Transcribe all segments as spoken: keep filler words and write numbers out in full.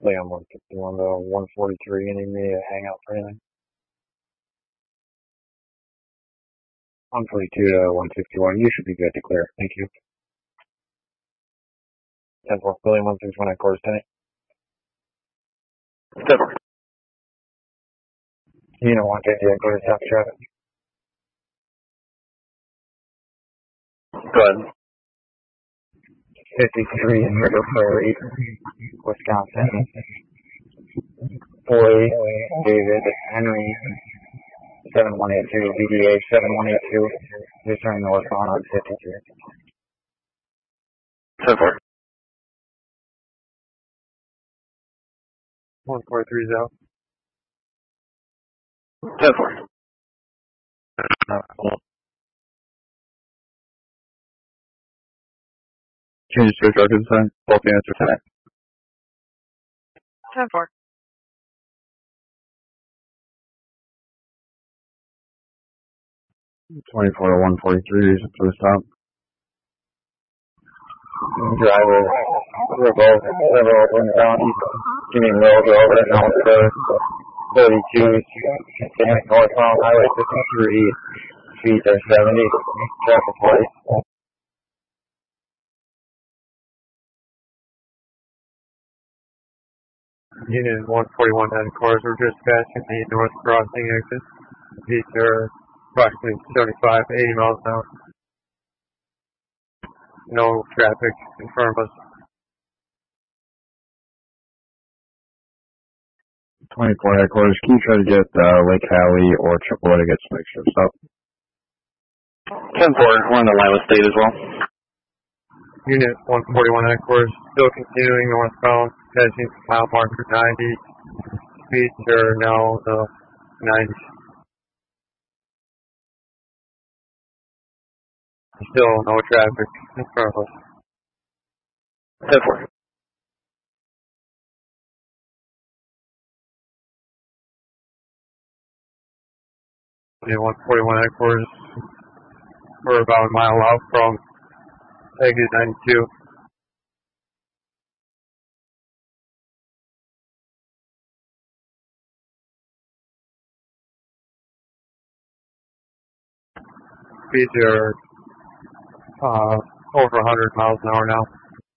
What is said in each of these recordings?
Leon one fifty-one to one forty-three, you need me to hang out for anything? one forty-two to one fifty-one, you should be good to clear. Thank you. ten four, Billion one six one at quarters ten eight. ten four. You know, one fifty at quarters south traffic. Go ahead. fifty-three in River Prairie, Wisconsin. Boy, David, Henry, seven one eight two, V D A seven one eight two, just turning northbound on fifty-three. ten four. one forty-three is out. ten four. Uh, Change to drug design, both the answer tonight. ten four. twenty-four to one forty-three, for the stop. Driver, revolt, river open down, give me road over at North Road, thirty-two, northbound highway fifty-three, speeds are seventy, traffic light. Unit one forty-one headquarters, we're just passing the north crossing exit. Speeds are approximately seventy-five, eighty miles an hour. No traffic in front of us. twenty-four headquarters, can you try to get uh, Lake Hallie or Chippewa to get some extra stuff? ten four, we're on the line with state as well. Unit one forty-one headquarters, still continuing northbound, passing mile marker ninety. Speeds are now the ninety. Still no traffic in front of us. ten four. Unit one forty-one headquarters, we're about a mile out from exit ninety-two. Speeds are uh, over one hundred miles an hour now.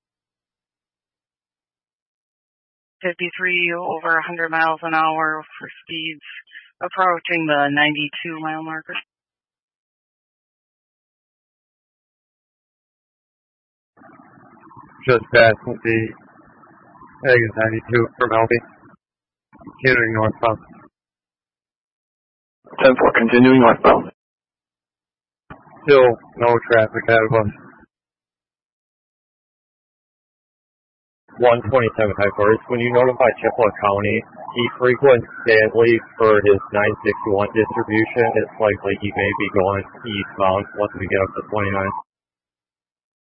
fifty-three over one hundred miles an hour for speeds approaching the ninety-two mile marker. Just past the exit ninety-two from L B. Continuing northbound. ten four, continuing northbound. Still no traffic ahead of us. one twenty-seven headquarters, when you notify Chippewa County, he frequents Stanley for his nine sixty-one distribution. It's likely he may be going eastbound once we get up to twenty-nine.